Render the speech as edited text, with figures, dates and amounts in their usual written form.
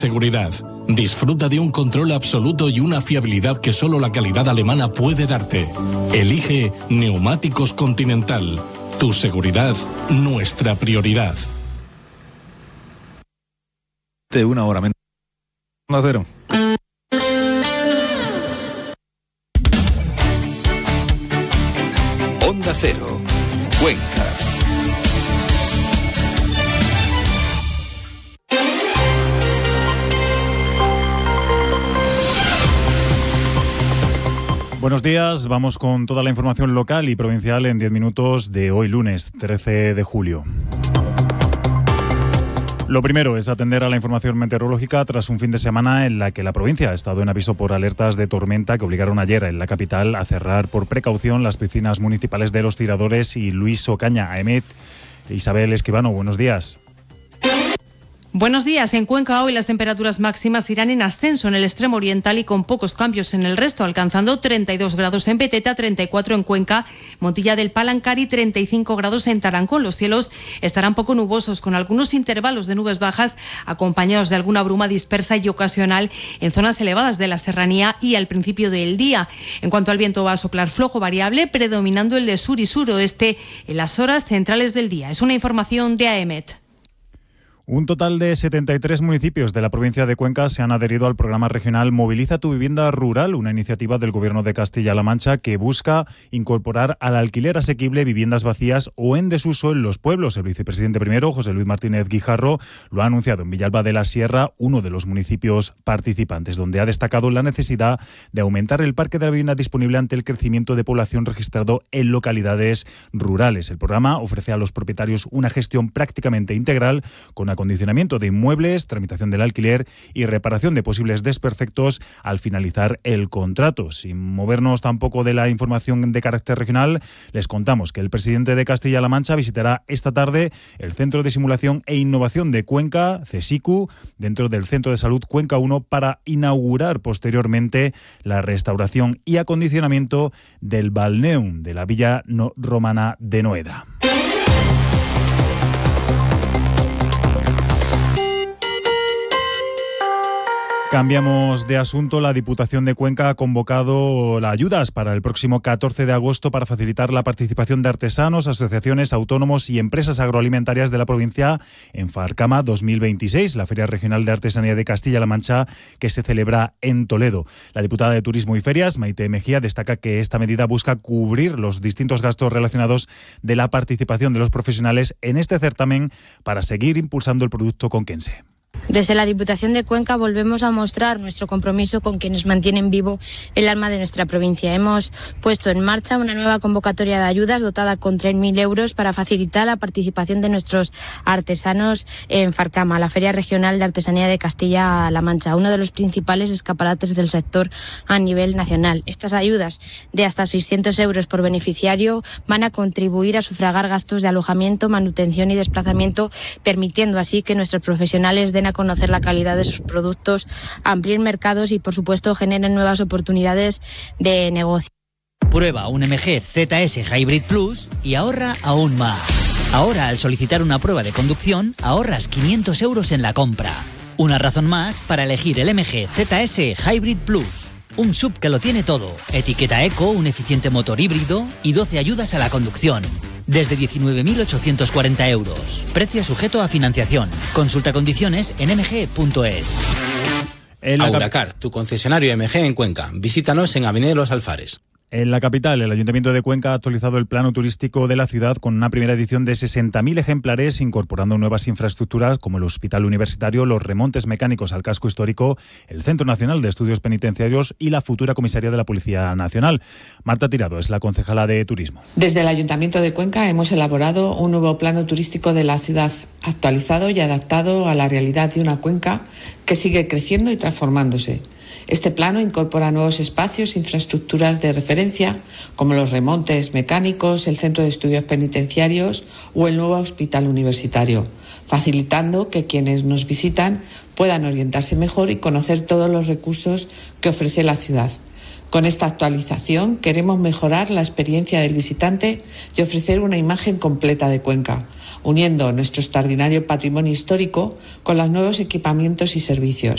Seguridad. Disfruta de un control absoluto y una fiabilidad que solo la calidad alemana puede darte. Elige Neumáticos Continental. Tu seguridad, nuestra prioridad. De una hora menos. Onda Cero. Onda Cero, Cuenca. Buenos días, vamos con toda la información local y provincial en 10 minutos de hoy lunes 13 de julio. Lo primero es atender a la información meteorológica tras un fin de semana en la que la provincia ha estado en aviso por alertas de tormenta que obligaron ayer en la capital a cerrar por precaución las piscinas municipales de Los Tiradores y Luis Ocaña. Aemet, Isabel Escribano, buenos días. Buenos días. En Cuenca hoy las temperaturas máximas irán en ascenso en el extremo oriental y con pocos cambios en el resto, alcanzando 32 grados en Beteta, 34 en Cuenca, Montilla del Palancar y 35 grados en Tarancón. Los cielos estarán poco nubosos, con algunos intervalos de nubes bajas acompañados de alguna bruma dispersa y ocasional en zonas elevadas de la serranía y al principio del día. En cuanto al viento, va a soplar flojo variable, predominando el de sur y suroeste en las horas centrales del día. Es una información de AEMET. Un total de 73 municipios de la provincia de Cuenca se han adherido al programa regional Moviliza tu vivienda rural, una iniciativa del Gobierno de Castilla-La Mancha que busca incorporar al alquiler asequible viviendas vacías o en desuso en los pueblos. El vicepresidente primero, José Luis Martínez Guijarro, lo ha anunciado en Villalba de la Sierra, uno de los municipios participantes, donde ha destacado la necesidad de aumentar el parque de la vivienda disponible ante el crecimiento de población registrado en localidades rurales. El programa ofrece a los propietarios una gestión prácticamente integral con acondicionamiento de inmuebles, tramitación del alquiler y reparación de posibles desperfectos al finalizar el contrato. Sin movernos tampoco de la información de carácter regional, les contamos que el presidente de Castilla-La Mancha visitará esta tarde el Centro de Simulación e Innovación de Cuenca, CSICU, dentro del Centro de Salud Cuenca 1, para inaugurar posteriormente la restauración y acondicionamiento del balneum de la Villa Romana de Noeda. Cambiamos de asunto. La Diputación de Cuenca ha convocado las ayudas para el próximo 14 de agosto para facilitar la participación de artesanos, asociaciones, autónomos y empresas agroalimentarias de la provincia en Farcama 2026, la Feria Regional de Artesanía de Castilla-La Mancha que se celebra en Toledo. La diputada de Turismo y Ferias, Maite Mejía, destaca que esta medida busca cubrir los distintos gastos relacionados de la participación de los profesionales en este certamen para seguir impulsando el producto conquense. Desde la Diputación de Cuenca volvemos a mostrar nuestro compromiso con quienes mantienen vivo el alma de nuestra provincia. Hemos puesto en marcha una nueva convocatoria de ayudas dotada con 3.000 euros para facilitar la participación de nuestros artesanos en Farcama, la Feria Regional de Artesanía de Castilla-La Mancha, uno de los principales escaparates del sector a nivel nacional. Estas ayudas de hasta 600 euros por beneficiario van a contribuir a sufragar gastos de alojamiento, manutención y desplazamiento, permitiendo así que nuestros profesionales den a conocer la calidad de sus productos, amplíen mercados y, por supuesto, generen nuevas oportunidades de negocio. Prueba un MG ZS Hybrid Plus y ahorra aún más. Ahora, al solicitar una prueba de conducción, ahorras 500 euros en la compra. Una razón más para elegir el MG ZS Hybrid Plus. Un SUV que lo tiene todo. Etiqueta eco, un eficiente motor híbrido y 12 ayudas a la conducción. Desde 19.840 euros. Precio sujeto a financiación. Consulta condiciones en mg.es. Auracar, tu concesionario MG en Cuenca. Visítanos en Avenida de los Alfares. En la capital, el Ayuntamiento de Cuenca ha actualizado el plano turístico de la ciudad con una primera edición de 60.000 ejemplares, incorporando nuevas infraestructuras como el Hospital Universitario, los remontes mecánicos al casco histórico, el Centro Nacional de Estudios Penitenciarios y la futura comisaría de la Policía Nacional. Marta Tirado es la concejala de Turismo. Desde el Ayuntamiento de Cuenca hemos elaborado un nuevo plano turístico de la ciudad, actualizado y adaptado a la realidad de una Cuenca que sigue creciendo y transformándose. Este plano incorpora nuevos espacios e infraestructuras de referencia, como los remontes mecánicos, el Centro de Estudios Penitenciarios o el nuevo Hospital Universitario, facilitando que quienes nos visitan puedan orientarse mejor y conocer todos los recursos que ofrece la ciudad. Con esta actualización queremos mejorar la experiencia del visitante y ofrecer una imagen completa de Cuenca, uniendo nuestro extraordinario patrimonio histórico con los nuevos equipamientos y servicios.